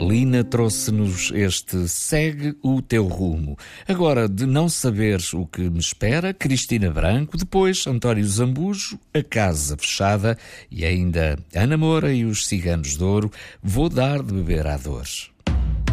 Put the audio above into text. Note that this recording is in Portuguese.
Lina trouxe-nos este Segue o Teu Rumo. Agora, de Não Saberes o que Me Espera, Cristina Branco, depois António Zambujo, A Casa Fechada e ainda Ana Moura e os Ciganos de Ouro, Vou Dar de Beber à Dor.